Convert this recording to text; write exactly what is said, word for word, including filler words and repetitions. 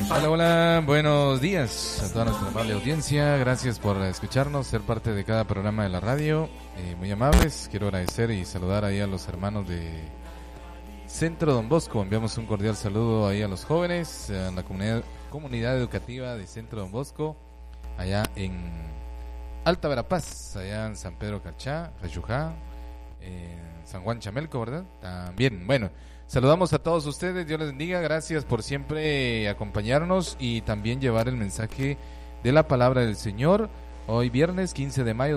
Hola, hola, buenos días a toda nuestra amable audiencia. Gracias por escucharnos, ser parte de cada programa de la radio. Eh, muy amables, quiero agradecer y saludar ahí a los hermanos de Centro Don Bosco. Enviamos un cordial saludo ahí a los jóvenes, a la comunidad, comunidad educativa de Centro Don Bosco, allá en Alta Verapaz, allá en San Pedro Carchá, Rayujá, en San Juan Chamelco, ¿verdad? También, bueno. Saludamos a todos ustedes, Dios les bendiga, gracias por siempre acompañarnos y también llevar el mensaje de la palabra del Señor. Hoy viernes quince de mayo